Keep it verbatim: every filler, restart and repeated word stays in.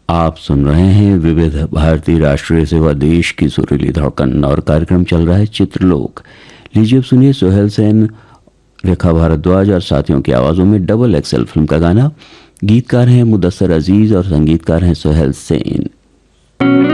आप सुन रहे हैं विविध भारती राष्ट्रीय सेवा देश की सुरीली धड़कन और कार्यक्रम चल रहा है चित्रलोक। लीजिए अब सुनिए सोहेल सेन, रेखा भारद्वाज और साथियों की आवाज़ों में डबल एक्सेल फिल्म का गाना। गीतकार हैं मुदस्सर अजीज और संगीतकार हैं सोहेल सेन।